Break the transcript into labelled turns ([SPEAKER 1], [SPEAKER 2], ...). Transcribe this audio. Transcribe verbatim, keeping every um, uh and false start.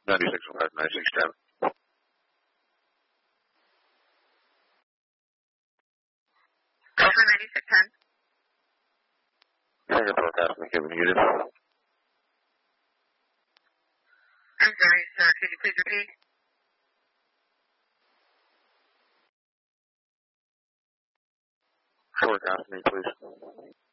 [SPEAKER 1] ninety-six oh five, ninety-six ten.
[SPEAKER 2] Over ninety-six ten.
[SPEAKER 1] Finger forecast, McKibben unit.
[SPEAKER 2] I'm sorry, sir. Could you please repeat?
[SPEAKER 1] Forecast me, please.